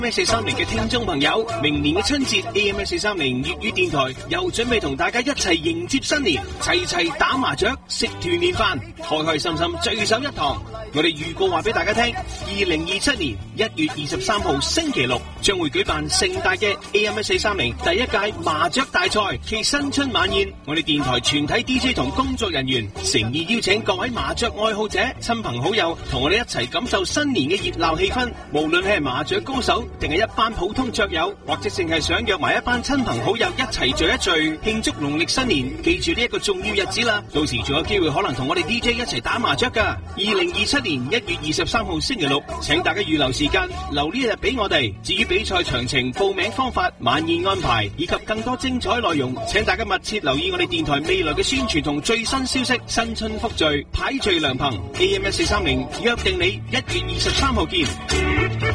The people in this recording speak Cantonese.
AM430嘅聽眾朋友，明年嘅春節 AM430粵語電台又準備同大家一齊迎接新年，齊齊打麻雀、食團年飯，開開心心聚首一堂。我哋預告話俾大家聽，2027年1月23號星期六將會舉辦盛大嘅 AM430第一屆麻雀大賽暨新春晚宴。我哋電台全體 DJ 同工作人員誠意邀請各位麻雀愛好者、親朋好友同我哋一齊感受新年嘅熱鬧氣氛。無論係麻雀高手，定係一班普通雀友，或者淨係想約埋一班親朋好友一齊聚一聚，慶祝農曆新年。記住呢一個重要日子啦，到時仲有機會可能同我哋 DJ 一齊打麻雀噶。2027年1月23號星期六，請大家預留時間，留呢一日俾我哋。至於比賽詳情、報名方法、晚宴安排以及更多精彩內容，請大家密切留意我哋電台未來嘅宣傳同最新消息。新春福聚，排聚良朋，AM430約定你1月23號見。